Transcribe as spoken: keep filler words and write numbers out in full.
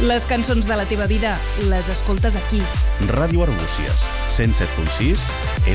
Les cançons de la teva vida les escoltes aquí. Ràdio Arbúcies, cent set punt sis